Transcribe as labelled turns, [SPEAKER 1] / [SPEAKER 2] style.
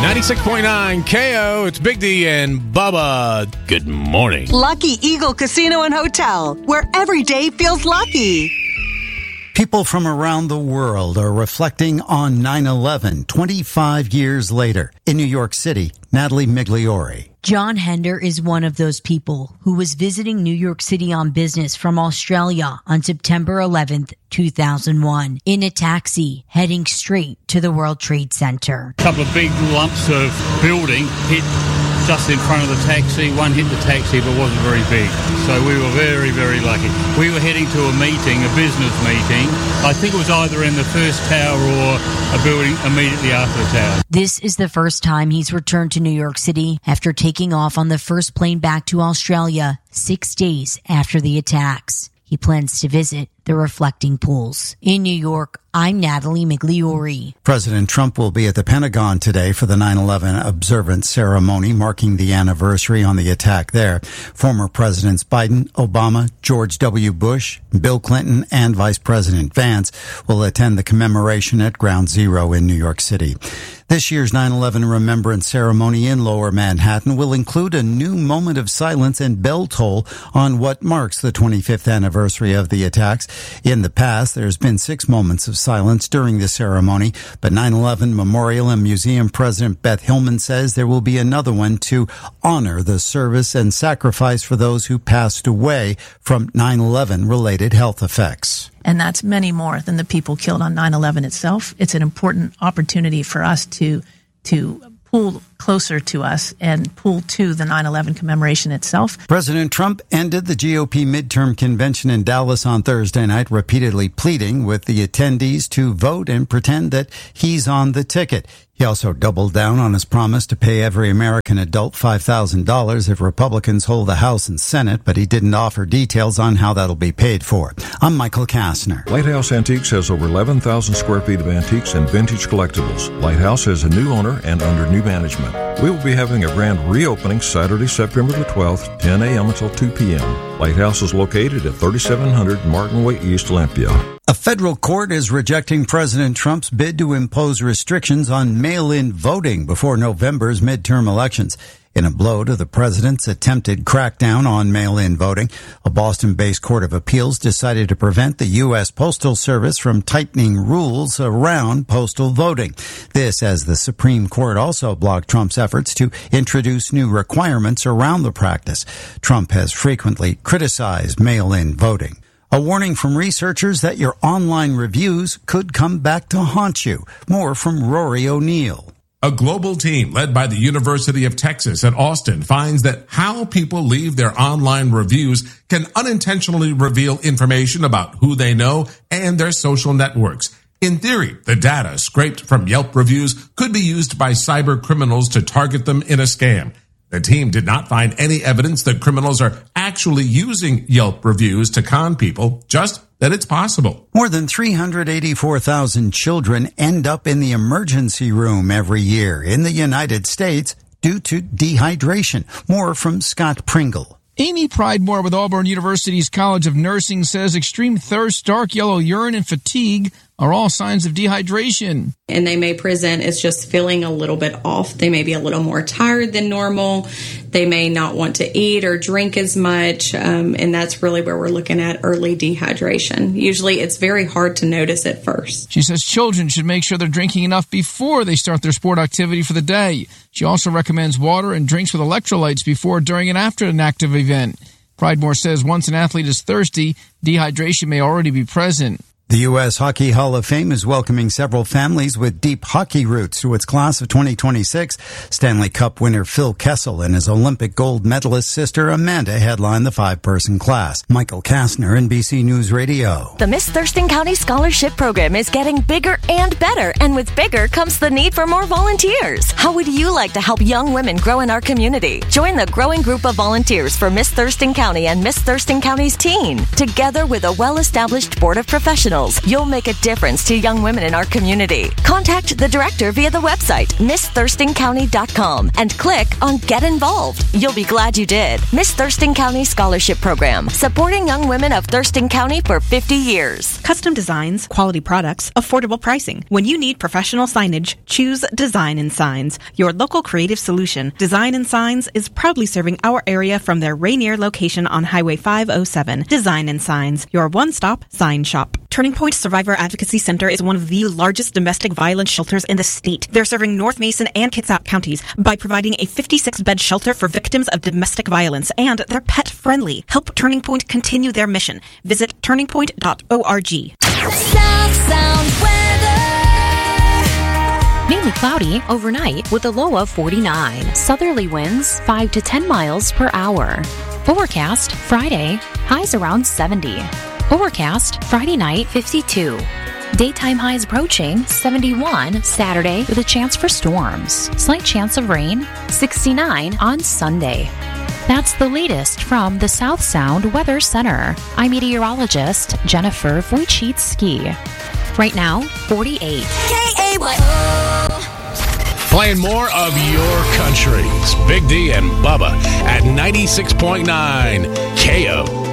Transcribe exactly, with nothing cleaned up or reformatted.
[SPEAKER 1] ninety-six point nine K O, it's Big D and Bubba. Good morning.
[SPEAKER 2] Lucky Eagle Casino and Hotel, where every day feels lucky.
[SPEAKER 3] People from around the world are reflecting on nine eleven twenty-five years later. In New York City, Natalie Migliori.
[SPEAKER 4] John Hender is one of those people who was visiting New York City on business from Australia on September eleventh, two thousand one, in a taxi heading straight to the World Trade Center.
[SPEAKER 5] A couple of big lumps of building hit just in front of the taxi. One hit the taxi but wasn't very big. So we were very, very lucky. We were heading to a meeting, a business meeting. I think it was either in the first tower or a building immediately after the tower.
[SPEAKER 4] This is the first time he's returned to New York City after taking off on the first plane back to Australia six days after the attacks. He plans to visit the reflecting pools. In New York, I'm Natalie Migliori.
[SPEAKER 3] President Trump will be at the Pentagon today for the nine eleven observance ceremony marking the anniversary on the attack there. Former Presidents Biden, Obama, George W. Bush, Bill Clinton, and Vice President Vance will attend the commemoration at Ground Zero in New York City. This year's nine eleven remembrance ceremony in Lower Manhattan will include a new moment of silence and bell toll on what marks the twenty-fifth anniversary of the attacks. In the past, there's been six moments of silence during the ceremony, but nine eleven Memorial and Museum President Beth Hillman says there will be another one to honor the service and sacrifice for those who passed away from nine eleven related health effects.
[SPEAKER 6] And that's many more than the people killed on nine eleven itself. It's an important opportunity for us to to pull closer to us and pull to the nine eleven commemoration itself.
[SPEAKER 3] President Trump ended the G O P midterm convention in Dallas on Thursday night, repeatedly pleading with the attendees to vote and pretend that he's on the ticket. He also doubled down on his promise to pay every American adult five thousand dollars if Republicans hold the House and Senate, but he didn't offer details on how that'll be paid for. I'm Michael Kastner.
[SPEAKER 7] Lighthouse Antiques has over eleven thousand square feet of antiques and vintage collectibles. Lighthouse has a new owner and under new management. We will be having a grand reopening Saturday, September the twelfth, ten a.m. until two p.m. Lighthouse is located at thirty-seven hundred Martin Way East, Olympia.
[SPEAKER 3] A federal court is rejecting President Trump's bid to impose restrictions on mail-in voting before November's midterm elections. In a blow to the president's attempted crackdown on mail-in voting, a Boston-based court of appeals decided to prevent the U S Postal Service from tightening rules around postal voting. This as the Supreme Court also blocked Trump's efforts to introduce new requirements around the practice. Trump has frequently criticized mail-in voting. A warning from researchers that your online reviews could come back to haunt you. More from Rory O'Neill.
[SPEAKER 8] A global team led by the University of Texas at Austin finds that how people leave their online reviews can unintentionally reveal information about who they know and their social networks. In theory, the data scraped from Yelp reviews could be used by cyber criminals to target them in a scam. The team did not find any evidence that criminals are actually using Yelp reviews to con people, just that it's possible.
[SPEAKER 3] More than three hundred eighty-four thousand children end up in the emergency room every year in the United States due to dehydration. More from Scott Pringle.
[SPEAKER 9] Amy Pridemore with Auburn University's College of Nursing says extreme thirst, dark yellow urine, and fatigue are all signs of dehydration.
[SPEAKER 10] And they may present as just feeling a little bit off. They may be a little more tired than normal. They may not want to eat or drink as much. Um, and that's really where we're looking at early dehydration. Usually it's very hard to notice at first.
[SPEAKER 9] She says children should make sure they're drinking enough before they start their sport activity for the day. She also recommends water and drinks with electrolytes before, during, and after an active event. Pridemore says once an athlete is thirsty, dehydration may already be present.
[SPEAKER 3] The U S Hockey Hall of Fame is welcoming several families with deep hockey roots to its class of twenty twenty-six. Stanley Cup winner Phil Kessel and his Olympic gold medalist sister Amanda headline the five-person class. Michael Kastner, N B C News Radio.
[SPEAKER 11] The Miss Thurston County Scholarship Program is getting bigger and better, and with bigger comes the need for more volunteers. How would you like to help young women grow in our community? Join the growing group of volunteers for Miss Thurston County and Miss Thurston County's teen, together with a well-established board of professionals professionals. You'll make a difference to young women in our community. Contact the director via the website, miss thurston county dot com, and click on Get Involved. You'll be glad you did. Miss Thurston County Scholarship Program, supporting young women of Thurston County for fifty years.
[SPEAKER 12] Custom designs, quality products, affordable pricing. When you need professional signage, choose Design and Signs, your local creative solution. Design and Signs is proudly serving our area from their Rainier location on Highway five oh seven. Design and Signs, your one-stop sign shop. Turning Point Survivor Advocacy Center is one of the largest domestic violence shelters in the state. They're serving North Mason and Kitsap counties by providing a fifty-six bed shelter for victims of domestic violence, and they're pet friendly. Help Turning Point continue their mission. Visit turning point dot org.
[SPEAKER 13] South Sound weather.
[SPEAKER 14] Mainly cloudy overnight with a low of forty-nine. Southerly winds five to ten miles per hour. Overcast Friday, highs around seventy. Overcast Friday night, fifty-two. Daytime highs approaching seventy-one Saturday with a chance for storms. Slight chance of rain, sixty-nine on Sunday. That's the latest from the South Sound Weather Center. I'm meteorologist Jennifer Wojcicki. Right now, forty-eight.
[SPEAKER 13] K A Y O.
[SPEAKER 1] Playing more of your country. It's Big D and Bubba at ninety-six point nine K O.